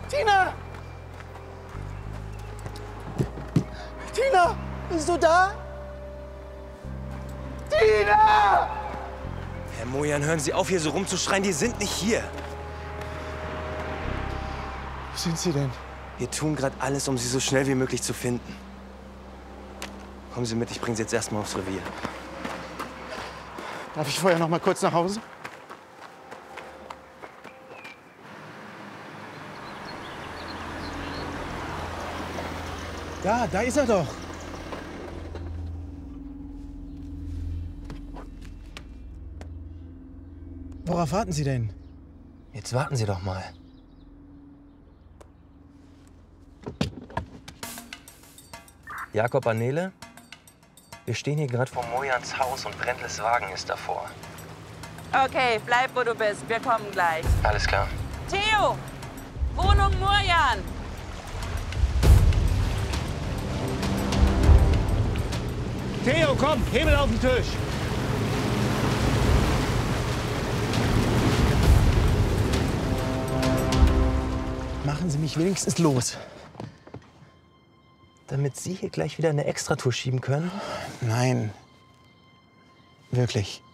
Tina! Tina! Bist du da? Tina! Herr Mojan, hören Sie auf, hier so rumzuschreien. Die sind nicht hier. Wo sind sie denn? Wir tun gerade alles, um sie so schnell wie möglich zu finden. Kommen Sie mit, ich bringe Sie jetzt erstmal aufs Revier. Darf ich vorher noch mal kurz nach Hause? Da ist er doch. Worauf warten Sie denn? Jetzt warten Sie doch mal. Jakob Anele? Wir stehen hier gerade vor Mojans Haus und Brendles Wagen ist davor. Okay, bleib, wo du bist. Wir kommen gleich. Alles klar. Theo! Wohnung Mojan! Theo, komm, Hebel auf den Tisch. Machen Sie mich wenigstens los. Damit Sie hier gleich wieder eine Extratour schieben können? Nein. Wirklich.